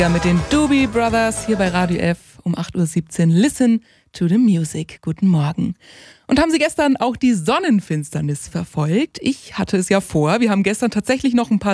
Ja, mit den Doobie Brothers hier bei Radio F um 8.17 Uhr. Listen to the music. Guten Morgen. Und haben Sie gestern auch die Sonnenfinsternis verfolgt? Ich hatte es ja vor. Wir haben gestern tatsächlich noch ein paar